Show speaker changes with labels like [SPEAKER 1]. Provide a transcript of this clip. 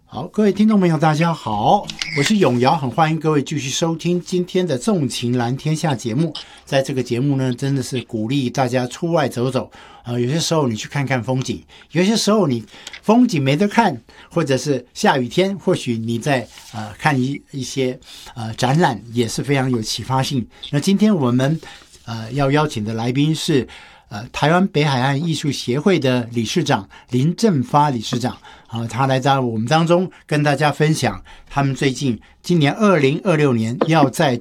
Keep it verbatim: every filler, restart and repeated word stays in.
[SPEAKER 1] 好，各位听众朋友大家好，我是永尧，很欢迎各位继续收听今天的纵情蓝天下节目。在这个节目呢，真的是鼓励大家出外走走，呃，有些时候你去看看风景，有些时候你风景没得看，或者是下雨天，或许你在呃看一一些呃展览也是非常有启发性。那今天我们呃要邀请的来宾是呃台湾北海岸艺术协会的理事长林正发理事长。啊，他来在我们当中跟大家分享他们最近今年二零二六年要在